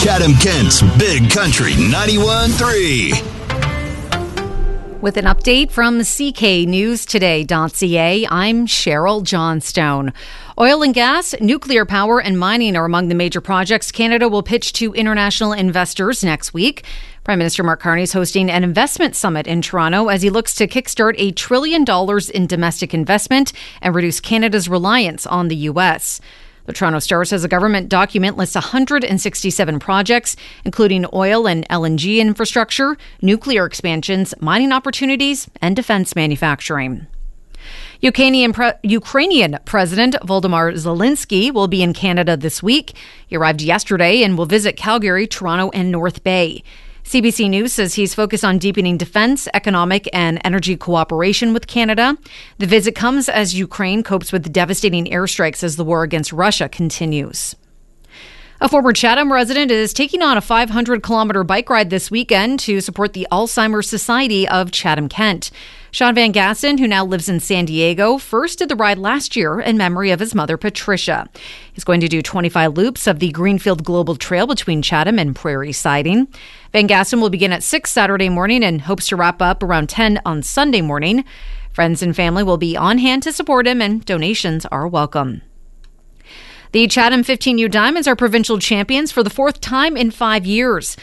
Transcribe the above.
Chatham-Kent's Big Country 91.3. With an update from CKNewsToday.ca, I'm Cheryl Johnstone. Oil and gas, nuclear power, and mining are among the major projects Canada will pitch to international investors next week. Prime Minister Mark Carney is hosting an investment summit in Toronto as he looks to kickstart $1 trillion in domestic investment and reduce Canada's reliance on the U.S. The Toronto Star says a government document lists 167 projects, including oil and LNG infrastructure, nuclear expansions, mining opportunities, and defense manufacturing. Ukrainian President Volodymyr Zelensky will be in Canada this week. He arrived yesterday and will visit Calgary, Toronto, and North Bay. CBC News says he's focused on deepening defense, economic, and energy cooperation with Canada. The visit comes as Ukraine copes with devastating airstrikes as the war against Russia continues. A former Chatham resident is taking on a 500-kilometer bike ride this weekend to support the Alzheimer's Society of Chatham-Kent. Sean Van Gassen, who now lives in San Diego, first did the ride last year in memory of his mother, Patricia. He's going to do 25 loops of the Greenfield Global Trail between Chatham and Prairie Siding. Van Gassen will begin at 6 Saturday morning and hopes to wrap up around 10 on Sunday morning. Friends and family will be on hand to support him, and donations are welcome. The Chatham 15U Diamonds are provincial champions for the fourth time in 5 years.